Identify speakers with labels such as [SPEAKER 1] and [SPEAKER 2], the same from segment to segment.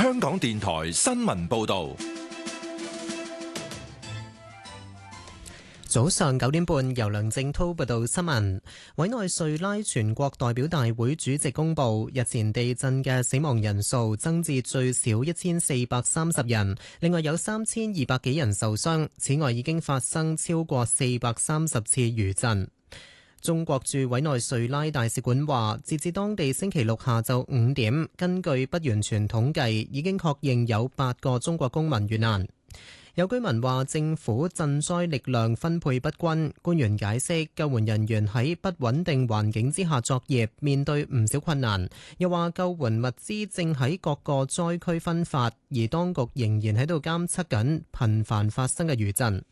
[SPEAKER 1] 香港電台新聞報道。
[SPEAKER 2] 早上9點半，由梁正滔報道新聞。委內瑞拉全國代表大會主席公布，日前地震嘅死亡人數增至最少1430人，另外有3200幾人受傷。此外，已經發生超過430次餘震。中國駐委內瑞拉大使館話，截至當地星期六下晝5點，根據不完全統計，已經確認有8個中國公民遇難。有居民話政府賑災力量分配不均，官員解釋救援人員喺不穩定環境之下作業，面對唔少困難。又話救援物資正喺各個災區分發，而當局仍然喺度監測緊頻繁發生嘅餘震。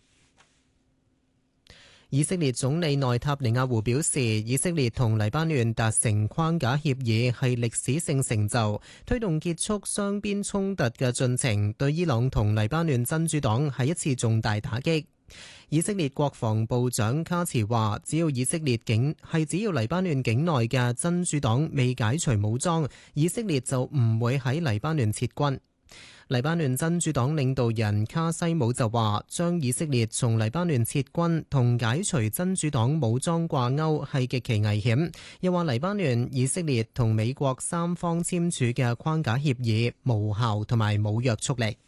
[SPEAKER 2] 以色列總理內塔尼亞胡表示，以色列同黎巴嫩達成框架協議係歷史性成就，推動結束雙邊衝突嘅進程，對伊朗同黎巴嫩真主黨係一次重大打擊。以色列國防部長卡茨話，只要黎巴嫩境內嘅真主黨未解除武裝，以色列就唔會喺黎巴嫩撤軍。黎巴嫩真主黨領導人卡西姆就話，將以色列從黎巴嫩撤軍同解除真主黨武裝掛鈎係極其危險。又話黎巴嫩、以色列同美國三方簽署嘅框架協議無效同埋冇約束力。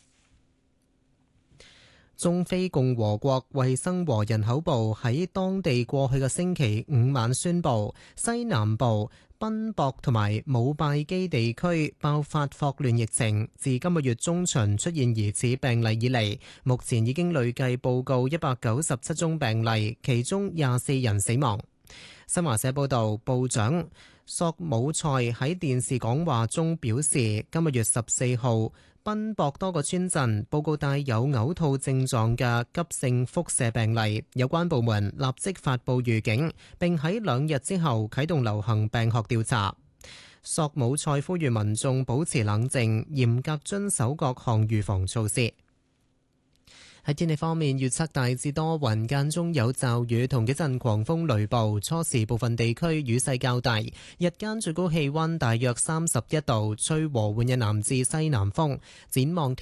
[SPEAKER 2] 中非共和國衛生和人口部喺當地過去嘅星期五晚宣布，西南部賓博同埋姆拜基地區爆發霍亂疫情，自今個月中旬出現疑似病例以嚟，目前已經累計報告197宗病例，其中24人死亡。新華社報道，部長索姆塞喺電視講話中表示，今個月14號，賓博多個村鎮報告帶有嘔吐症狀嘅急性腹瀉病例，有關部門立即發布預警，並喺2日之後啟動流行病學調查。索姆塞呼籲民眾保持冷靜，嚴格遵守各項預防措施。喺天氣方面，預測大致多雲，間中有驟雨同幾陣狂風雷暴，初時部分地區雨勢較大，日間最高氣溫大約31度，吹和緩嘅南至西南風。展望